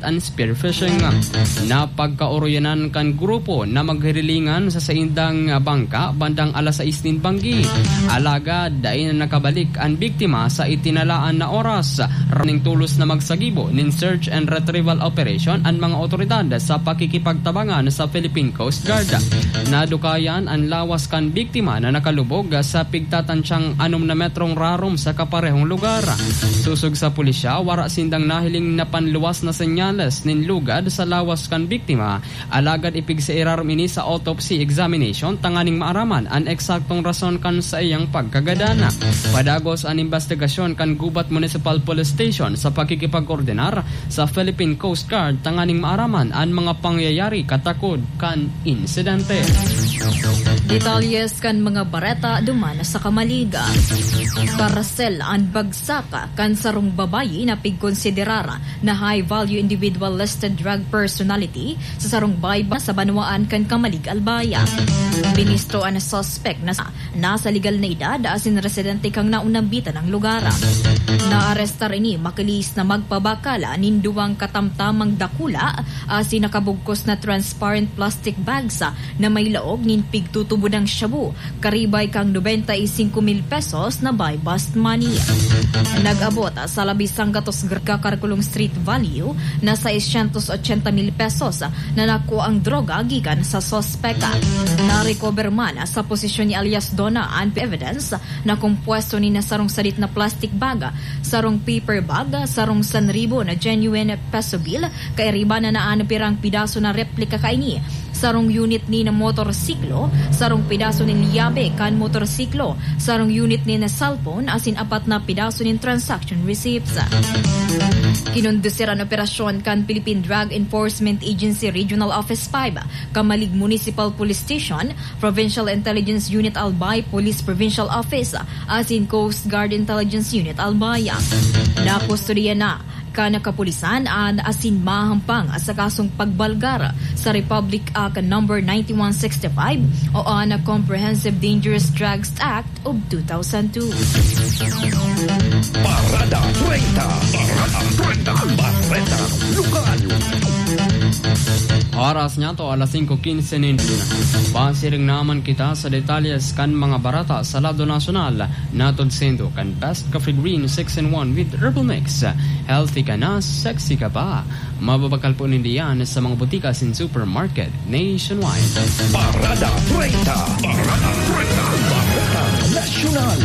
and spearfishing. Napagkaoroyanan kan grupo na maghirilingan sa saindang bangka bandang alas 6 nin banggi. Alaga dahil na nakabalik ang biktima sa itinalaan na oras. Running tulos na magsagibo nin search and retrieval operation ang mga otoridad sa pakikipagtabangan sa Philippine Coast Guard. Nadukayan ang lawas kan biktima na nakalubog sa pigtatansyang 6 na metrong rarom sa kaparehong lugar. Susog sa pulisya, wara sindang nahiling na panluwas na senyales nin lugad sa lawas kan biktima. Alagad ipig sa irarom ini sa autopsy examination tanganing maaraman ang eksaktong rason kan sa iyang pagkagadana. Padagos ang investigasyon kan Gubat Municipal Police Station sa pakikipagkoordinar sa Philippine Coast Guard tanganing maaraman ang mga pangyayari katakod kan insidente. Detalyes kan mga bareta dumana sa Kamaliga. Karasel ang bagsaka kan sarong babayi na pigkonsiderara na high-value individual listed drug personality sa sarong bayba sa Banwaan kan Kamalig Albaya. Ministro ang suspect na nasa legal na edad asin residente kang naunambitan ng lugar. Naarestar ini makilis na magpabakala ninduwang katamtamang dakula asin nakabugkos na transparent plastic bags na may laog nin pigtutubo ng shabu karibay kang 95,000 pesos na buy bust money. Nag-abot sa labisang gatos kakarkulong street value na sa 680,000 pesos na nakuha ang droga gikan sa sospeka. Na-recover man sa posisyon ni alias Donna ang evidence na kumpuesto ni nasarong salit na plastic bag, sarong paper bag, sarong 1,000 na genuine peso bill, kairiba na naanapirang pidaso na replika kaini, sarong unit ni na motorsiklo, sarong pidaso ni liyabe kan motorsiklo, sarong unit ni na cellphone, asin 4 na pidaso ni transaction receipts. Kinundusir ang operasyon kan Philippine Drug Enforcement Agency Regional Office 5, Kamalig Municipal Police Station, Provincial Intelligence Unit Albay Police Provincial Office, asin Coast Guard Intelligence Unit Albaya. Nakustodiya na kanakapulisan ang asin mahampang sa kasong pagbalgar sa Republic Act No. 9165 o ang Comprehensive Dangerous Drugs Act of 2002. Parada 30, Barreta Lokal. Oras niya to alas 5:15 nintin. Pasiring naman kita sa detalyes kan mga barata sa lado nasyonal. Natod sendo kan Best Coffee Green 6-in-1 with Herbal Mix. Healthy ka na, sexy ka pa. Mababakal po nindiyan sa mga butika sin supermarket nationwide. Parada 30, Barreta Nasyonal.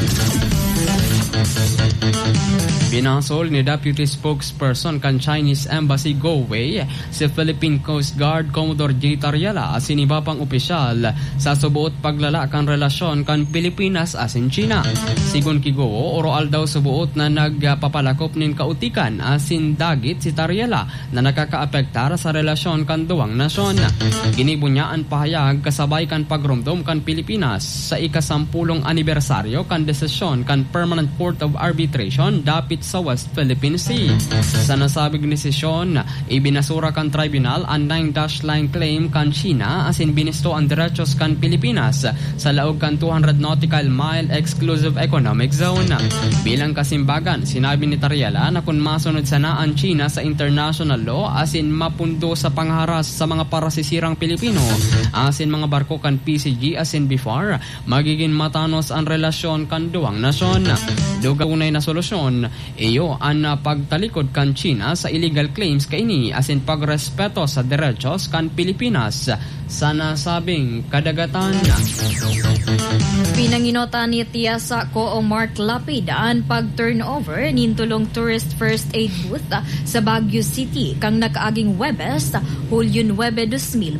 Binasol ni Deputy Spokesperson kan Chinese Embassy Galway si Philippine Coast Guard Commodore J. Tariela asin iba pang opisyal sa subuot paglala kan relasyon kan Pilipinas asin China. Sigun Kigoo, oroal daw subuot na nagpapalakop nin kautikan asin dagit si Tariela na nakakaapektar sa relasyon kan duwang nasyon. Ginibunyaan pahayag kasabay kan pagrumdom kan Pilipinas sa ika-10 anibersaryo kan desisyon kan Permanent Court of Arbitration dapit sa West Philippine Sea. Sa nasabing desisyon, ibinasura kan tribunal ang 9-line claim kan China asin binisto ang derechos kan Pilipinas sa laog kan 200 nautical mile exclusive economic zone. Bilang kasimbagan, sinabi ni Tariela na kung masunod sana ang China sa international law asin mapundo sa pangharas sa mga parasisirang Pilipino asin mga barko kan PCG asin before, magiging matanos ang relasyon kan duwang nasyon. Dugaunay na solusyon, iyo ang pagtalikod kan China sa illegal claims kaini asin pagrespeto sa derechos kan Pilipinas sa nasabing kadagatan. Pinanginota ni Tiasa Ko Mark Lapid ang pag-turnover nintulong tourist first aid booth sa Baguio City kang nakaaging Webes, Hulyo 9,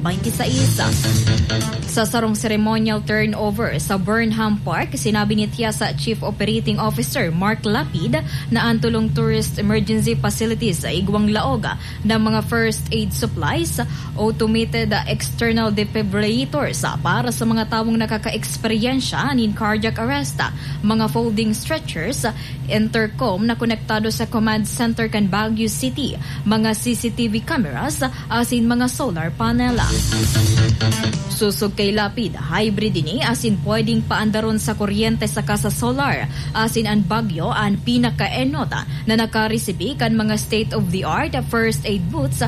2026. Sa sarong ceremonial turnover sa Burnham Park, sinabi ni Tiasa Chief Operating Officer Mark Lapid na ang tulong tourist emergency facilities sa igwang laog ng mga first aid supplies, automated external defibrillators para sa mga tawong nakaka-eksperyensya ng cardiac arrest, mga folding stretchers, intercom na konektado sa command center kan Baguio City, mga CCTV cameras, asin mga solar panel. Susog kay Lapid, hybrid ini asin pwedeng paandaron sa kuryente sa kasa solar, asin ang Baguio ang pinaka-enota na nakaresibi kan mga state-of-the-art first aid booths